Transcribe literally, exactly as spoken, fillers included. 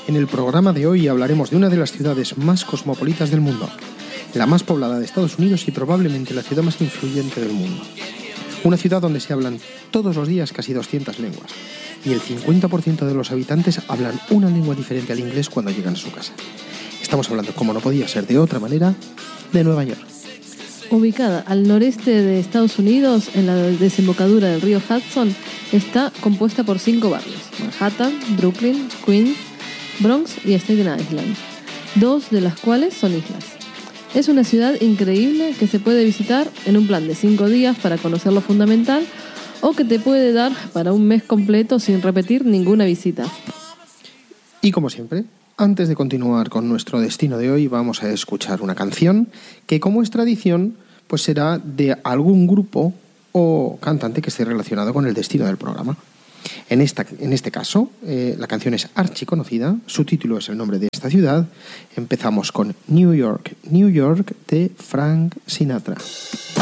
En el programa de hoy hablaremos de una de las ciudades más cosmopolitas del mundo, la más poblada de Estados Unidos y probablemente la ciudad más influyente del mundo. Una ciudad donde se hablan todos los días casi doscientas lenguas y el cincuenta por ciento de los habitantes hablan una lengua diferente al inglés cuando llegan a su casa. Estamos hablando, como no podía ser de otra manera, de Nueva York. Ubicada al noreste de Estados Unidos, en la desembocadura del río Hudson, está compuesta por cinco barrios: Manhattan, Brooklyn, Queens, Bronx y Staten Island, dos de las cuales son islas. Es una ciudad increíble que se puede visitar en un plan de cinco días para conocer lo fundamental o que te puede dar para un mes completo sin repetir ninguna visita. Y como siempre, antes de continuar con nuestro destino de hoy, vamos a escuchar una canción que, como es tradición, pues será de algún grupo o cantante que esté relacionado con el destino del programa. En, esta, en este caso, eh, la canción es archiconocida, su título es el nombre de esta ciudad. Empezamos con New York, New York de Frank Sinatra.